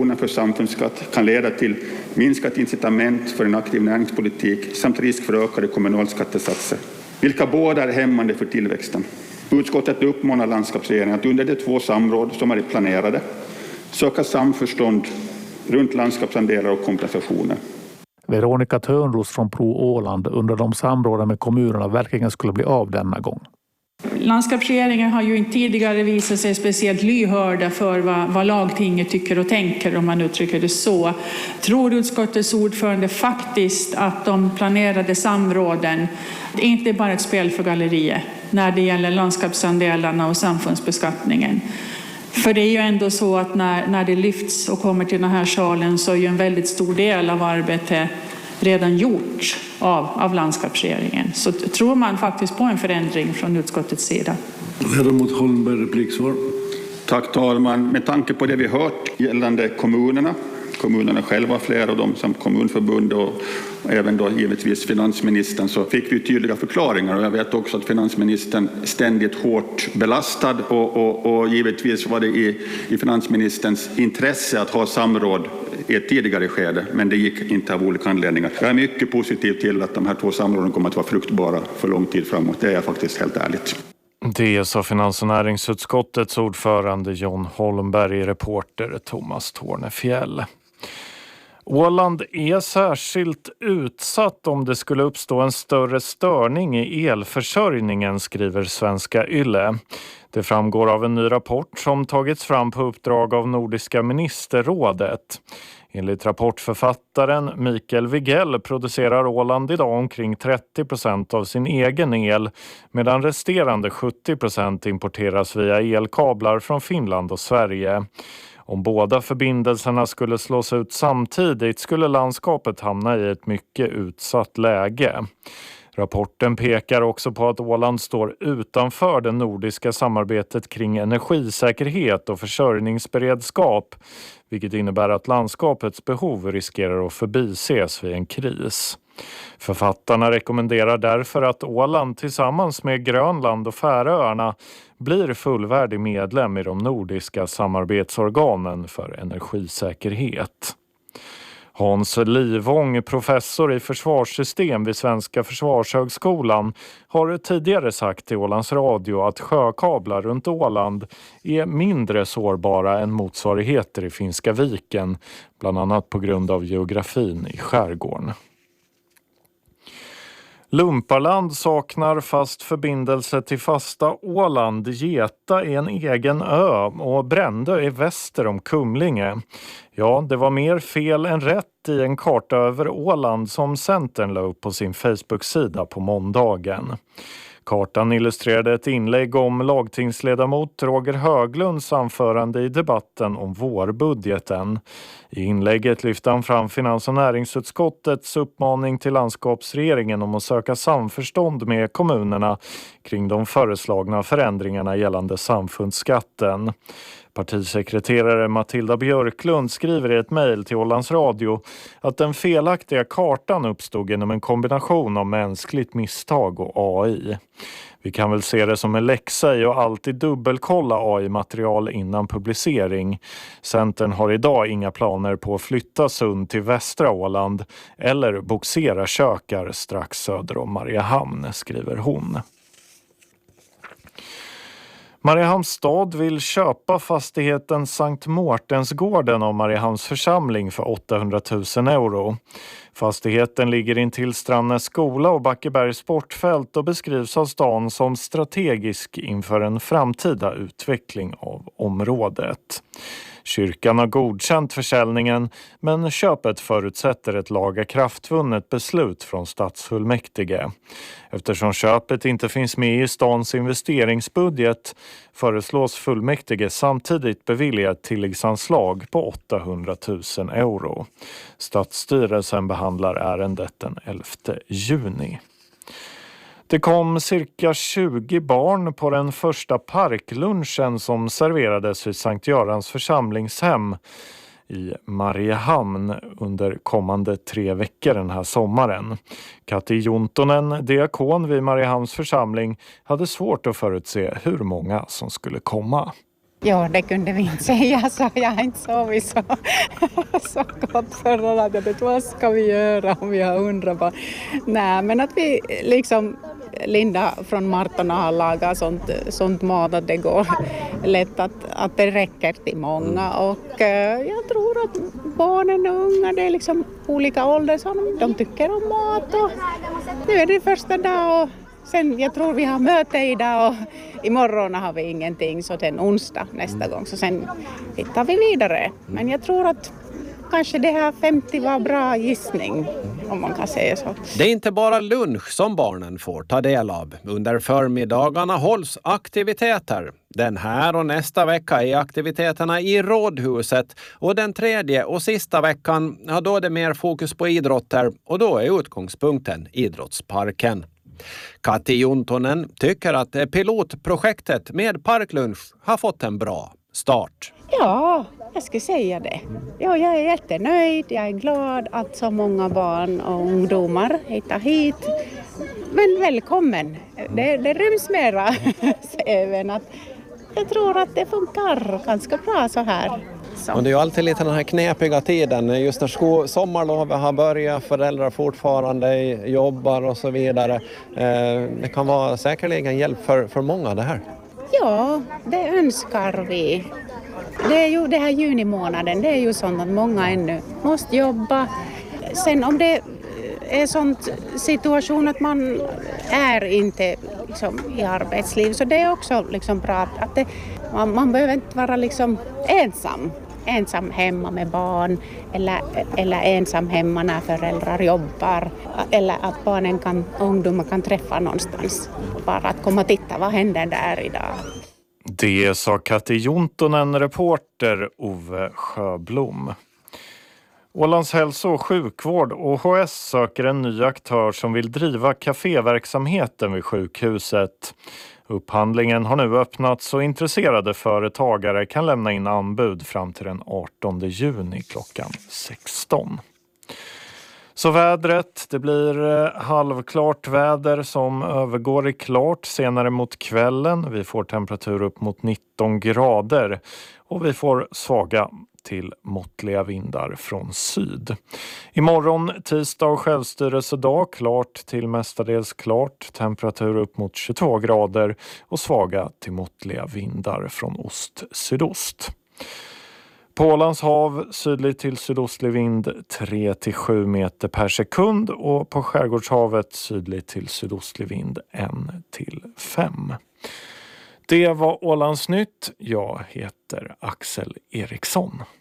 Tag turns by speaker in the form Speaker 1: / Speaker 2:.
Speaker 1: kompensationen för samfundsskatt kan leda till minskat incitament för en aktiv näringspolitik samt risk för ökade kommunalskattesatser, vilka båda är hämmande för tillväxten. Utskottet uppmanar landskapsregeringen att under de 2 samråd som är planerade söka samförstånd runt landskapsandelar och kompensationer.
Speaker 2: Veronica Törnros från Pro Åland undrar om samråden med kommunerna verkligen skulle bli av denna gång.
Speaker 3: Landskapsregeringen har ju inte tidigare visat sig speciellt lyhörda för vad lagtinget tycker och tänker, om man uttrycker det så. Tror utskottets ordförande faktiskt att de planerade samråden inte är bara ett spel för galleriet när det gäller landskapsandelarna och samfundsbeskattningen? För det är ju ändå så att när det lyfts och kommer till den här salen så är ju en väldigt stor del av arbetet redan gjort av landskapsregeringen. Så tror man faktiskt på en förändring från utskottets sida?
Speaker 4: Ledamot Holmberg, repliksvar.
Speaker 1: Tack talman. Med tanke på det vi hört gällande kommunerna själva, flera av dem samt kommunförbund och även då givetvis finansministern, så fick vi tydliga förklaringar. Och jag vet också att finansministern ständigt hårt belastad och givetvis var det i finansministerns intresse att ha samråd i ett tidigare skede, men det gick inte av olika anledningar. Jag är mycket positiv till att de här 2 samråden kommer att vara fruktbara för lång tid framåt. Det är jag faktiskt helt ärligt.
Speaker 5: Det sa finans- och näringsutskottets ordförande John Holmberg, reporter Thomas Tornefjäll. Åland är särskilt utsatt om det skulle uppstå en större störning i elförsörjningen, skriver Svenska Yle. Det framgår av en ny rapport som tagits fram på uppdrag av Nordiska ministerrådet. Enligt rapportförfattaren Mikael Wigell producerar Åland idag omkring 30% av sin egen el, medan resterande 70% importeras via elkablar från Finland och Sverige. Om båda förbindelserna skulle slås ut samtidigt skulle landskapet hamna i ett mycket utsatt läge. Rapporten pekar också på att Åland står utanför det nordiska samarbetet kring energisäkerhet och försörjningsberedskap, vilket innebär att landskapets behov riskerar att förbises vid en kris. Författarna rekommenderar därför att Åland tillsammans med Grönland och Färöarna blir fullvärdig medlem i de nordiska samarbetsorganen för energisäkerhet. Hans Livång, professor i försvarssystem vid Svenska försvarshögskolan, har tidigare sagt till Ålands Radio att sjökablar runt Åland är mindre sårbara än motsvarigheter i Finska viken, bland annat på grund av geografin i skärgården. Lumparland saknar fast förbindelse till fasta Åland. Geta är en egen ö och Brändö är väster om Kumlinge. Ja, det var mer fel än rätt i en karta över Åland som Centern la upp på sin Facebook-sida på måndagen. Kartan illustrerade ett inlägg om lagtingsledamot Roger Höglunds anförande i debatten om vårbudgeten. I inlägget lyfte han fram finans- och näringsutskottets uppmaning till landskapsregeringen om att söka samförstånd med kommunerna kring de föreslagna förändringarna gällande samfundsskatten. Partisekreterare Matilda Björklund skriver i ett mejl till Ålands Radio att den felaktiga kartan uppstod genom en kombination av mänskligt misstag och AI. Vi kan väl se det som en läxa i att alltid dubbelkolla AI-material innan publicering. Centern har idag inga planer på att flytta Sund till västra Åland eller boxera kökar strax söder om Mariehamn, skriver hon. Mariehamns stad vill köpa fastigheten Sankt Mårtensgården av Mariehamns församling för 800 000 euro. Fastigheten ligger intill Strandnäs skola och Backebergs sportfält och beskrivs av stan som strategisk inför en framtida utveckling av området. Kyrkan har godkänt försäljningen, men köpet förutsätter ett lagakraftvunnet beslut från stadsfullmäktige. Eftersom köpet inte finns med i stans investeringsbudget föreslås fullmäktige samtidigt bevilja ett tilläggsanslag på 800 000 euro. Stadsstyrelsen behandlar ärendet den 11 juni. Det kom cirka 20 barn på den första parklunchen som serverades vid Sankt Görans församlingshem i Mariehamn under kommande 3 veckor den här sommaren. Kati Jontonen, diakon vid Mariehamns församling, hade svårt att förutse hur många som skulle komma.
Speaker 6: Ja, det kunde vi inte säga, så jag har inte sovit så gott förra natten. Vad ska vi göra om vi har undrat på? Nej, men att vi liksom, Linda från Martorna har lagat sånt mat att det går lätt att det räcker till många. Och jag tror att barnen och unga, det är liksom olika ålder, så de tycker om mat. Och nu är det första dag och sen, jag tror vi har möte idag och imorgon har vi ingenting, så den onsdag nästa gång. Så sen hittar vi vidare. Men jag tror att kanske det här 50 var bra gissning, om man kan säga så.
Speaker 7: Det är inte bara lunch som barnen får ta del av. Under förmiddagarna hålls aktiviteter. Den här och nästa vecka är aktiviteterna i Rådhuset. Och den tredje och sista veckan, ja, då är det mer fokus på idrotter. Och då är utgångspunkten Idrottsparken. Kati Juntonen tycker att pilotprojektet med parklunch har fått en bra start.
Speaker 6: Ja, jag skulle säga det. Ja, jag är jättenöjd. Jag är glad att så många barn och ungdomar hittar hit. Men välkommen. Det ryms mera. Även att jag tror att det funkar ganska bra så här. Så.
Speaker 7: Och det är ju alltid lite den här knepiga tiden. Just när sommarlovet har börjat, föräldrar fortfarande jobbar och så vidare. Det kan vara säkerligen hjälp för många det här.
Speaker 6: Ja, det önskar vi. Det är ju det här junimånaden, det är ju sånt att många ännu måste jobba. Sen om det är sån situation att man är inte liksom i arbetsliv, så det är också liksom bra att man behöver inte vara liksom ensam hemma med barn eller ensam hemma när föräldrar jobbar, eller att ungdomar kan träffa någonstans. Bara att komma och titta, vad händer där idag?
Speaker 5: Det sa Kati Juntonen, reporter Ove Sjöblom. Ålands hälso- och sjukvård, OHS, söker en ny aktör som vill driva kaféverksamheten vid sjukhuset. Upphandlingen har nu öppnats och intresserade företagare kan lämna in anbud fram till den 18 juni klockan 16. Så vädret, det blir halvklart väder som övergår i klart senare mot kvällen. Vi får temperatur upp mot 19 grader och vi får svaga till måttliga vindar från syd. Imorgon tisdag och självstyrelsedag, klart till mestadels klart. Temperatur upp mot 22 grader och svaga till måttliga vindar från ost-sydost. På Ålands hav sydlig till sydostlig vind 3-7 meter per sekund och på skärgårdshavet sydlig till sydostlig vind 1-5. Det var Ålands nytt. Jag heter Axel Eriksson.